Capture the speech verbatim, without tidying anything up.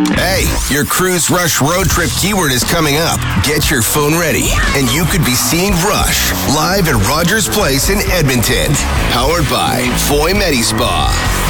Hey, your Cruise Rush road trip keyword is coming up. Get your phone ready, and you could be seeing Rush live at Rogers Place in Edmonton. Powered by Foy Medi Spa.